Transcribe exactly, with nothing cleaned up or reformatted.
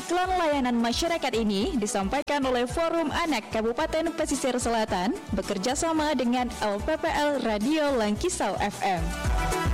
Iklan layanan masyarakat ini disampaikan oleh Forum Anak Kabupaten Pesisir Selatan bekerja sama dengan L P P L Radio Langkisau F M.